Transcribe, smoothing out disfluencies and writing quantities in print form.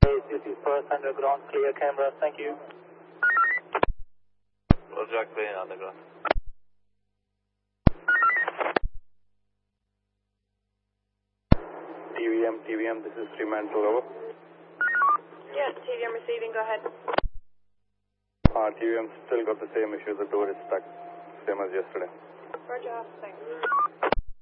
This is First Underground, clear cameras, thank you. Roger, clear underground. TVM, this is Fremantle, over. Yes, TVM receiving, go ahead. TVM still got the same issue, the door is stuck, same as yesterday. Roger, thanks.